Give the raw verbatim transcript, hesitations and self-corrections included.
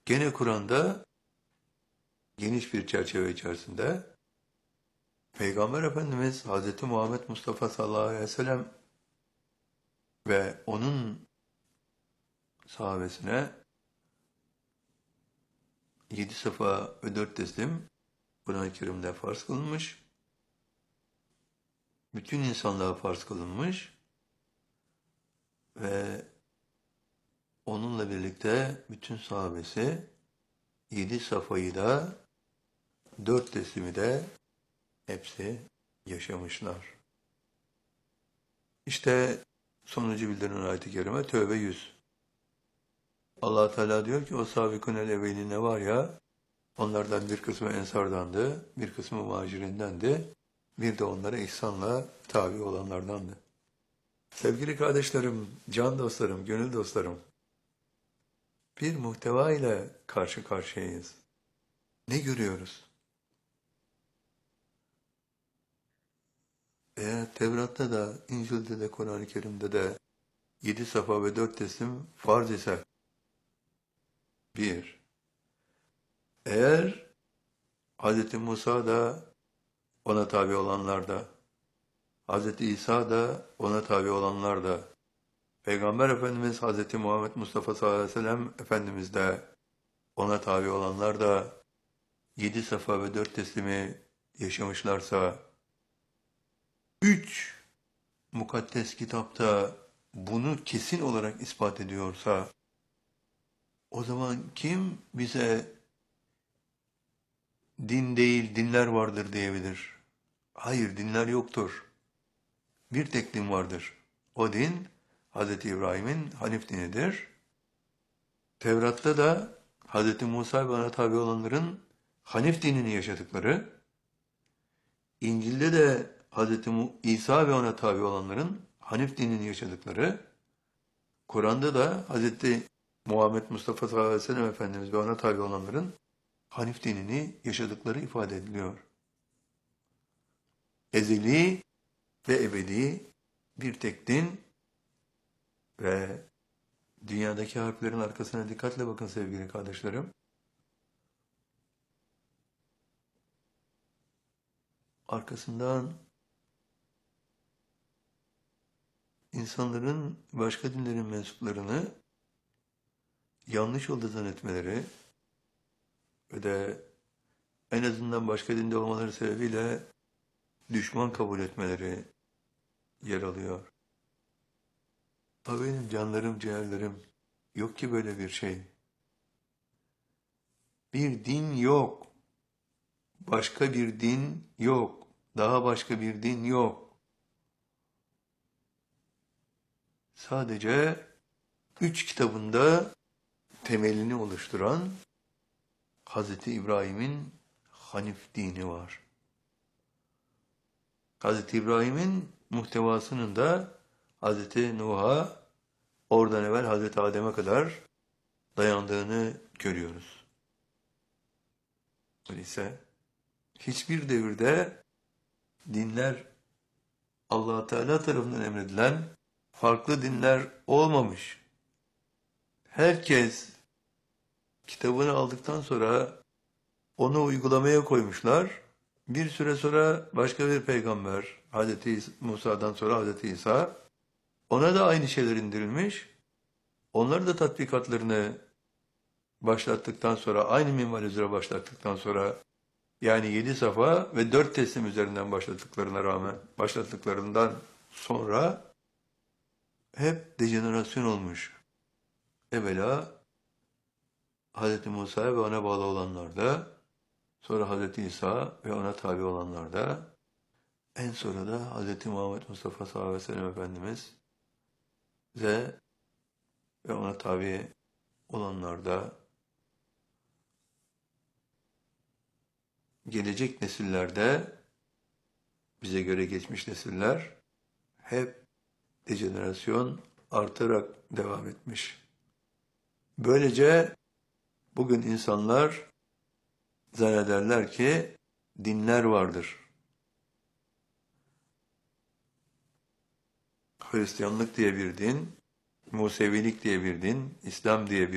Gene Kur'an'da geniş bir çerçeve içerisinde Peygamber Efendimiz Hazreti Muhammed Mustafa sallallahu aleyhi ve sellem ve onun sahabesine yedi safa ve dört teslim Kur'an-ı Kerim'de farz kılınmış. Bütün insanlığa farz kılınmış ve onunla birlikte bütün sahabesi yedi safayı da dört teslimi de hepsi yaşamışlar. İşte sonuncu bildirilen ayet-i kerime Tevbe yüz. Allah Teala diyor ki o sabikunel evveline var ya, onlardan bir kısmı ensardandı, bir kısmı muhacirindendi, bir de onlara ihsanla tabi olanlardandı. Sevgili kardeşlerim, can dostlarım, gönül dostlarım, bir muhteva ile karşı karşıyayız. Ne görüyoruz? Eğer Tevrat'ta da, İncil'de de, Kur'an-ı Kerim'de de yedi safa ve dört teslim farz ise, bir, eğer Hz. Musa da ona tabi olanlar da, Hz. İsa da ona tabi olanlar da, Peygamber Efendimiz Hz. Muhammed Mustafa sallallahu aleyhi ve sellem Efendimiz de ona tabi olanlar da yedi safa ve dört teslimi yaşamışlarsa, üç mukaddes kitapta bunu kesin olarak ispat ediyorsa, o zaman kim bize din değil dinler vardır diyebilir? Hayır, dinler yoktur. Bir tek din vardır. O din Hz. İbrahim'in Hanif dinidir. Tevrat'ta da Hz. Musa ve ona tabi olanların Hanif dinini yaşadıkları, İncil'de de Hz. İsa ve ona tabi olanların Hanif dinini yaşadıkları, Kur'an'da da Hz. Muhammed Mustafa sallallahu aleyhi ve sellem Efendimiz ve ona tabi olanların Hanif dinini yaşadıkları ifade ediliyor. Ezeli ve ebedi bir tek din ve dünyadaki harflerin arkasına dikkatle bakın sevgili kardeşlerim. Arkasından insanların başka dinlerin mensuplarını yanlış yolda zannetmeleri ve de en azından başka dinde olmaları sebebiyle düşman kabul etmeleri yer alıyor. Ha benim canlarım, ciğerlerim, yok ki böyle bir şey. Bir din yok. Başka bir din yok. Daha başka bir din yok. Sadece üç kitabında temelini oluşturan Hz. İbrahim'in Hanif dini var. Hz. İbrahim'in muhtevasının da Hz. Nuh'a, oradan evvel Hz. Adem'e kadar dayandığını görüyoruz. Öyleyse hiçbir devirde dinler Allah Teala tarafından emredilen farklı dinler olmamış. Herkes kitabını aldıktan sonra onu uygulamaya koymuşlar. Bir süre sonra başka bir peygamber, Hz. Musa'dan sonra Hz. İsa, ona da aynı şeyler indirilmiş. Onlar da tatbikatlarını başlattıktan sonra, aynı minval üzere başlattıktan sonra, yani yedi safa ve dört teslim üzerinden başlattıklarına rağmen, başlattıklarından sonra hep dejenerasyon olmuş. Evvela Hz. Musa ve ona bağlı olanlar da, sonra Hz. İsa ve ona tabi olanlar da, en sonra da Hz. Muhammed Mustafa sallallahu aleyhi ve sellem Efendimiz ve ve ona tabi olanlar da, gelecek nesillerde, bize göre geçmiş nesiller, hep dejenerasyon artarak devam etmiş. Böylece bugün insanlar zannederler ki dinler vardır. Hristiyanlık diye bir din, Musevilik diye bir din, İslam diye bir